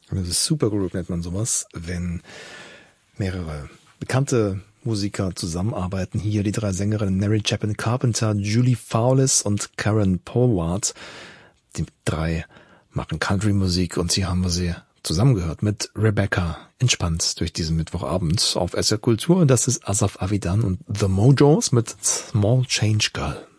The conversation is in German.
Eine Supergroup nennt man sowas, wenn mehrere bekannte Musiker zusammenarbeiten. Hier die 3 Sängerinnen Mary Chapin Carpenter, Julie Fowlis und Karen Polwart. Die 3 machen Country-Musik und hier haben wir sie zusammengehört mit Rebecca. Entspannt durch diesen Mittwochabend auf SR Kultur. Das ist Asaf Avidan und The Mojos mit Small Change Girl.